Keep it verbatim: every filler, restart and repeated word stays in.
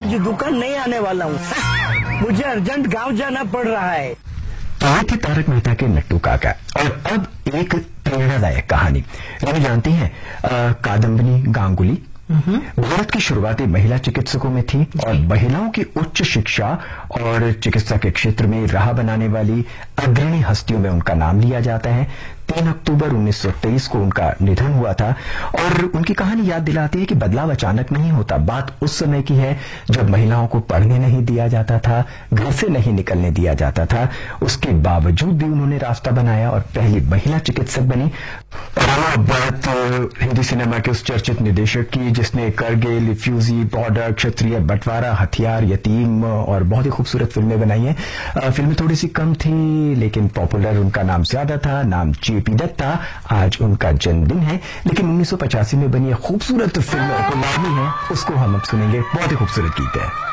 आज दुकान नहीं आने वाला हूँ। मुझे अर्जेंट गांव जाना पड़ रहा है। तो ये थे तारक मेहता के नट्टू काका। और अब एक प्रेरणादायक कहानी। रवि जानती हैं कादम्बिनी गांगुली भारत की शुरुआती महिला चिकित्सकों में थी और महिलाओं की उच्च शिक्षा और चिकित्सा के क्षेत्र में राह बनाने वाली अग्रणी हस्तियों में उनका नाम लिया जाता है। तीन अक्टूबर उन्नीस सौ तेईस को उनका निधन हुआ था और उनकी कहानी याद दिलाती है कि बदलाव अचानक नहीं होता। बात उस समय की है जब महिलाओं को पढ़ने नहीं दिया जाता था, घर से नहीं निकलने दिया जाता था। उसके बावजूद भी उन्होंने रास्ता बनाया और पहली महिला चिकित्सक बनी। और बात हिंदी सिनेमा के उस चर्चित निर्देशक की जिसने करगिल, फ्यूजी, बॉर्डर, क्षत्रिय, बंटवारा, हथियार, यतीम और बहुत ही खूबसूरत फिल्में बनाई हैं। फिल्में थोड़ी सी कम थी लेकिन पॉपुलर उनका नाम ज्यादा था, नाम जेपी दत्ता। आज उनका जन्मदिन है लेकिन उन्नीस सौ पचासी में बनी खूबसूरत फिल्म गुलामी है, उसको हम अब सुनेंगे। बहुत ही खूबसूरत गीत है।